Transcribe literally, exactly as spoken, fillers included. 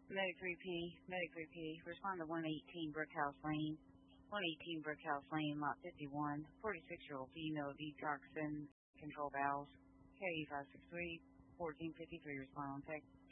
Medic three P, Medic three P, respond to one eighteen Brickhouse Lane. one eighteen Brickhouse Lane, lot fifty-one, forty-six-year-old female detoxin control valves. K five six three, fourteen fifty-three, respond on text.